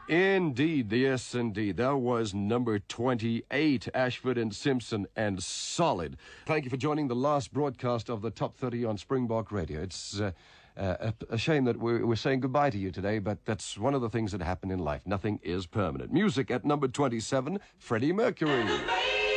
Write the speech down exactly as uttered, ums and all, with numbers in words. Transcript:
Indeed, yes, indeed. That was number twenty-eight, Ashford and Simpson and Solid. Thank you for joining the last broadcast of the Top thirty on Springbok Radio. It's uh, uh, a, a shame that we're, we're saying goodbye to you today, but that's one of the things that happen in life. Nothing is permanent. Music at number twenty-seven, Freddie Mercury.